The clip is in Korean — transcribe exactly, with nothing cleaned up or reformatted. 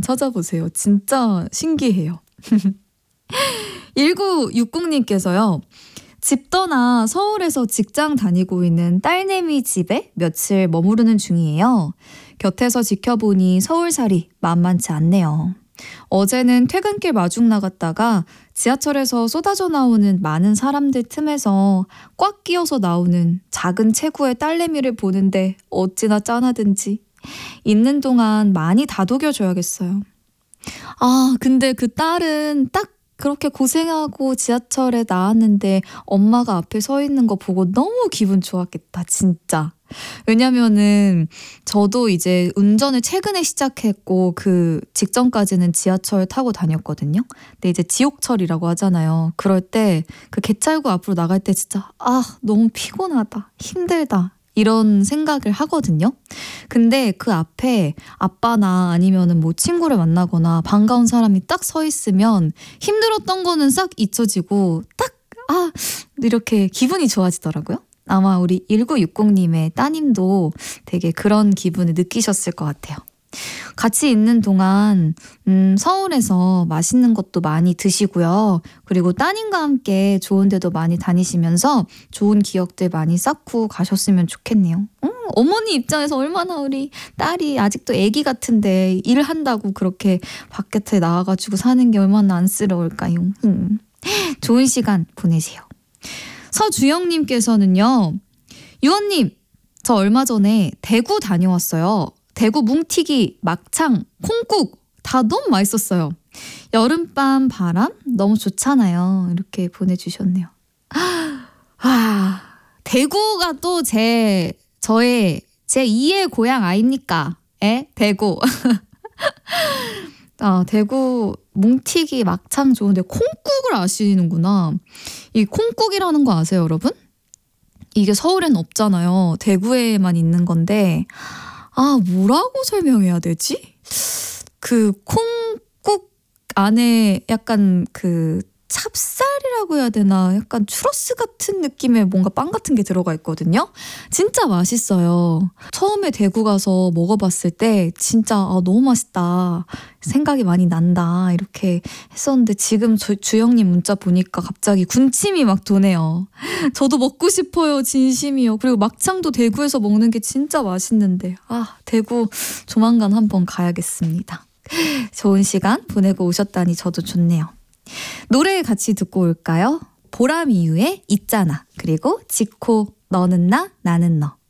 찾아보세요. 진짜 신기해요. 일구육공님께서요. 집 떠나 서울에서 직장 다니고 있는 딸내미 집에 며칠 머무르는 중이에요. 곁에서 지켜보니 서울살이 만만치 않네요. 어제는 퇴근길 마중 나갔다가 지하철에서 쏟아져 나오는 많은 사람들 틈에서 꽉 끼어서 나오는 작은 체구의 딸내미를 보는데 어찌나 짠하든지 있는 동안 많이 다독여줘야겠어요. 아, 근데 그 딸은 딱 그렇게 고생하고 지하철에 나왔는데 엄마가 앞에 서 있는 거 보고 너무 기분 좋았겠다, 진짜. 왜냐면은 저도 이제 운전을 최근에 시작했고 그 직전까지는 지하철 타고 다녔거든요. 근데 이제 지옥철이라고 하잖아요. 그럴 때 그 개찰구 앞으로 나갈 때 진짜 아, 너무 피곤하다, 힘들다 이런 생각을 하거든요. 근데 그 앞에 아빠나 아니면은 뭐 친구를 만나거나 반가운 사람이 딱 서 있으면 힘들었던 거는 싹 잊혀지고 딱 아, 이렇게 기분이 좋아지더라고요. 아마 우리 일구육공님의 따님도 되게 그런 기분을 느끼셨을 것 같아요. 같이 있는 동안 음, 서울에서 맛있는 것도 많이 드시고요. 그리고 따님과 함께 좋은 데도 많이 다니시면서 좋은 기억들 많이 쌓고 가셨으면 좋겠네요. 음, 어머니 입장에서 얼마나 우리 딸이 아직도 아기 같은데 일한다고 그렇게 바깥에 나와가지고 사는 게 얼마나 안쓰러울까요. 음. 좋은 시간 보내세요. 서주영님께서는요. 유언님, 저 얼마 전에 대구 다녀왔어요. 대구 뭉티기, 막창, 콩국 다 너무 맛있었어요. 여름밤 바람 너무 좋잖아요. 이렇게 보내주셨네요. 아, 대구가 또 제 저의 제이의 고향 아닙니까? 에? 대구. 아, 대구 뭉티기 막창 좋은데 콩국을 아시는구나. 이 콩국이라는 거 아세요, 여러분? 이게 서울엔 없잖아요. 대구에만 있는 건데 아, 뭐라고 설명해야 되지? 그 콩국 안에 약간 그 찹쌀이라고 해야 되나? 약간 추러스 같은 느낌의 뭔가 빵 같은 게 들어가 있거든요. 진짜 맛있어요. 처음에 대구 가서 먹어봤을 때 진짜 아, 너무 맛있다. 생각이 많이 난다. 이렇게 했었는데 지금 저, 주영님 문자 보니까 갑자기 군침이 막 도네요. 저도 먹고 싶어요. 진심이요. 그리고 막창도 대구에서 먹는 게 진짜 맛있는데 아, 대구 조만간 한번 가야겠습니다. 좋은 시간 보내고 오셨다니 저도 좋네요. 노래 같이 듣고 올까요? 보람 이유의 있잖아. 그리고 지코 너는 나 나는 너.